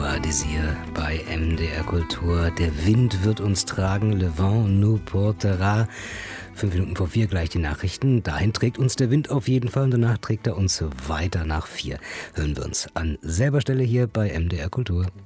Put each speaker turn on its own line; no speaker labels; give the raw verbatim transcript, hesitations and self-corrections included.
Oasisier bei M D R Kultur. Der Wind wird uns tragen, Le vent nous portera. Fünf Minuten vor vier gleich die Nachrichten. Dahin trägt uns der Wind auf jeden Fall und danach trägt er uns weiter nach vier. Hören wir uns an selber Stelle hier bei M D R Kultur.